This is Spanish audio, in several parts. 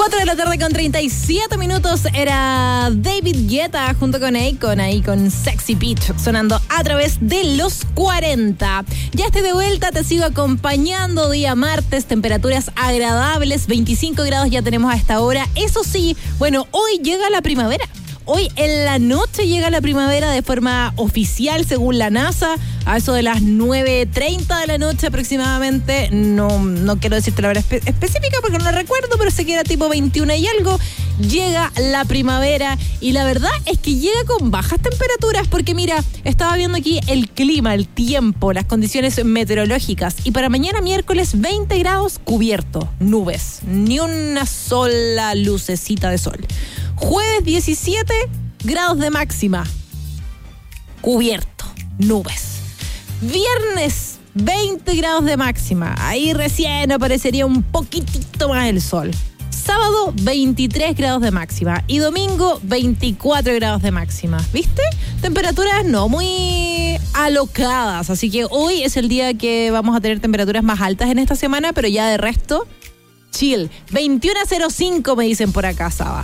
4 de la tarde con 37 minutos era David Guetta junto con Akon ahí con Sexy Beach sonando a través de los 40. Ya estoy de vuelta, te sigo acompañando día martes, temperaturas agradables, 25 grados ya tenemos a esta hora. Eso sí, bueno, hoy llega la primavera. Hoy en la noche llega la primavera de forma oficial según la NASA, a eso de las 9:30 de la noche aproximadamente. No quiero decirte la hora específica porque no la recuerdo, pero sé que era tipo 21 y algo. Llega la primavera y la verdad es que llega con bajas temperaturas porque mira, estaba viendo aquí el clima, el tiempo, las condiciones meteorológicas y para mañana miércoles 20 grados cubierto, nubes, ni una sola lucecita de sol. Jueves 17 grados de máxima, cubierto, nubes. Viernes 20 grados de máxima, ahí recién aparecería un poquitito más el sol. Sábado 23 grados de máxima y domingo 24 grados de máxima. ¿Viste? Temperaturas no muy alocadas, así que hoy es el día que vamos a tener temperaturas más altas en esta semana, pero ya de resto, chill. 21:05 me dicen por acá, Saba.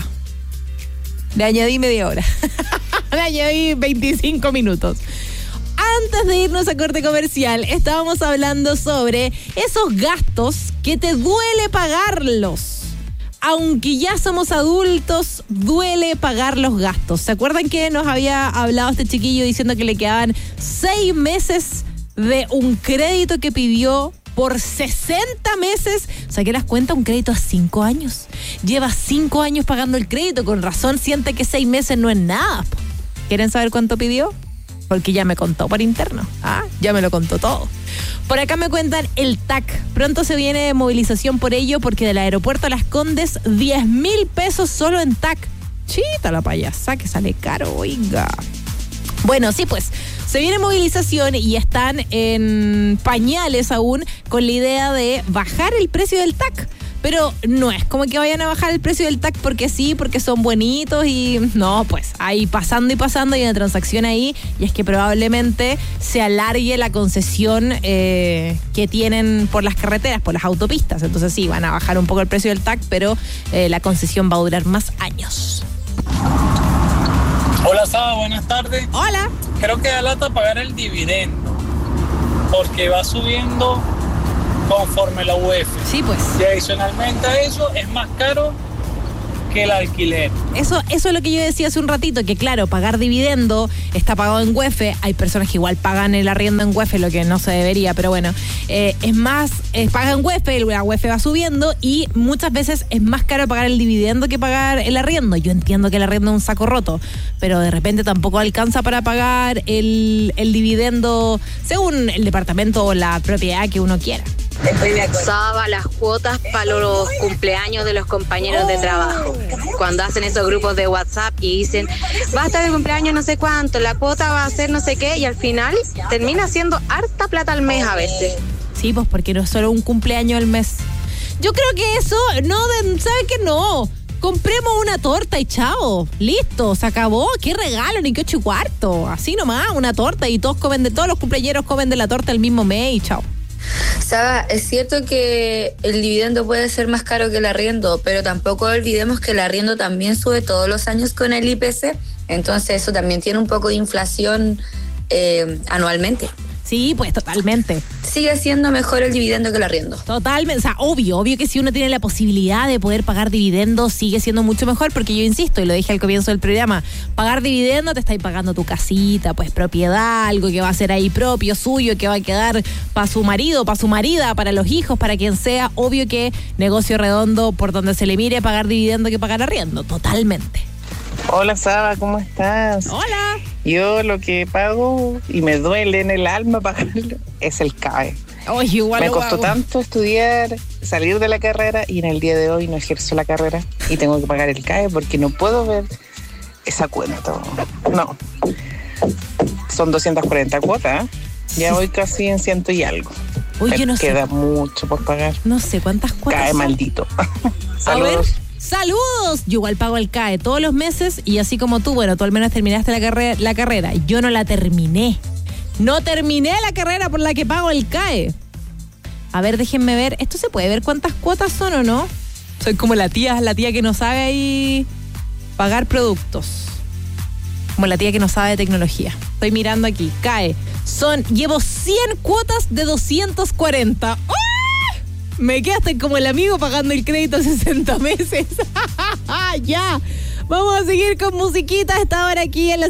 Le añadí media hora. Le añadí 25 minutos. Antes de irnos a corte comercial, estábamos hablando sobre esos gastos que te duele pagarlos. Aunque ya somos adultos, duele pagar los gastos. ¿Se acuerdan que nos había hablado este chiquillo diciendo que le quedaban 6 meses de un crédito que pidió por 60 meses? Saqué las cuentas, un crédito a 5 años. Lleva 5 años pagando el crédito. Con razón siente que 6 meses no es nada. ¿Quieren saber cuánto pidió? Porque ya me contó por interno. Ya me lo contó todo. Por acá me cuentan el TAC. Pronto se viene movilización por ello porque del aeropuerto a Las Condes 10.000 pesos solo en TAC. Chita la payasa que sale caro, oiga. Bueno, sí, pues se viene movilización y están en pañales aún con la idea de bajar el precio del TAC. Pero no es como que vayan a bajar el precio del TAC porque sí, porque son bonitos y no, pues ahí pasando y una transacción ahí y es que probablemente se alargue la concesión que tienen por las carreteras, por las autopistas. Entonces sí, van a bajar un poco el precio del TAC, pero la concesión va a durar más años. Hola, Saba, buenas tardes. Hola. Creo que da lata pagar el dividendo porque va subiendo conforme la UEF. Sí, pues. Y adicionalmente a eso es más caro que el alquiler. Eso es lo que yo decía hace un ratito, que claro, pagar dividendo está pagado en UEF. Hay personas que igual pagan el arriendo en UEF, lo que no se debería, pero bueno, pagan UEF, la UEF va subiendo y muchas veces es más caro pagar el dividendo que pagar el arriendo. Yo entiendo que el arriendo es un saco roto, pero de repente tampoco alcanza para pagar el dividendo según el departamento o la propiedad que uno quiera. Saba las cuotas para los cumpleaños de los compañeros de trabajo. Cuando hacen esos grupos de WhatsApp y dicen, va a estar el cumpleaños no sé cuánto, la cuota va a ser no sé qué, y al final termina siendo harta plata al mes a veces. Sí, pues porque no es solo un cumpleaños al mes. Yo creo que eso, ¿sabe qué? No. Compremos una torta y chao. Listo, se acabó. ¿Qué regalo? Ni qué 8 y cuarto. Así nomás, una torta y todos los cumpleañeros comen de la torta el mismo mes y chao. Saba, es cierto que el dividendo puede ser más caro que el arriendo, pero tampoco olvidemos que el arriendo también sube todos los años con el IPC, entonces eso también tiene un poco de inflación anualmente. Sí, pues totalmente. Sigue siendo mejor el dividendo que el arriendo. Totalmente, o sea, obvio que si uno tiene la posibilidad de poder pagar dividendos, sigue siendo mucho mejor, porque yo insisto, y lo dije al comienzo del programa, pagar dividendo te estáis pagando tu casita, pues propiedad, algo que va a ser ahí propio, suyo, que va a quedar para su marido, para su marida, para los hijos, para quien sea. Obvio que negocio redondo, por donde se le mire, pagar dividendo que pagar arriendo, totalmente. Hola, Saba, ¿cómo estás? Hola. Yo lo que pago y me duele en el alma pagarlo es el CAE. Oye, igual me costó tanto estudiar, salir de la carrera y en el día de hoy no ejerzo la carrera y tengo que pagar el CAE porque no puedo ver esa cuenta. No, son 240 cuotas, ya voy casi en 100 y algo. Uy, yo no queda mucho por pagar. No sé cuántas cuotas CAE son. Saludos. A ver. ¡Saludos! Yo igual pago el CAE todos los meses y así como tú, bueno, tú al menos terminaste la carrera. Yo no la terminé. No terminé la carrera por la que pago el CAE. A ver, déjenme ver. ¿Esto se puede ver cuántas cuotas son o no? Soy como la tía que no sabe ahí pagar productos. Como la tía que no sabe de tecnología. Estoy mirando aquí, llevo 100 cuotas de 240. ¡Ah! Me quedaste como el amigo pagando el crédito 60 meses. Ya. Vamos a seguir con musiquita a esta hora aquí en la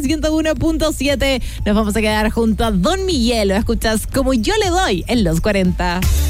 101.7. Nos vamos a quedar junto a Don Miguel. Lo escuchas como yo le doy en los 40.